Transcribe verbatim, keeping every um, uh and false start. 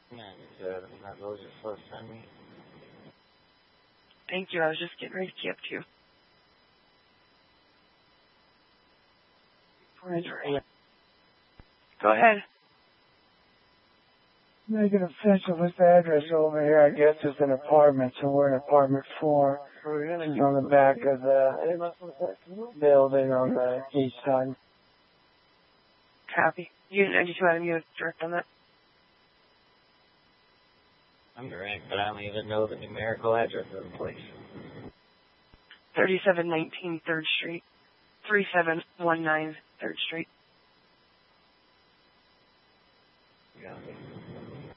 Yeah, I said, I'm not those are supposed to send me. Thank you. I was just getting ready to give to you. Go ahead. Make it official. This address over here, I guess, is an apartment, so we're in apartment four. On the back of the building on the east side. Copy. You, I just wanted you to direct on that. I'm direct, but I don't even know the numerical address of the place. thirty-seven nineteen third Street. thirty-seven nineteen third Street. Yeah.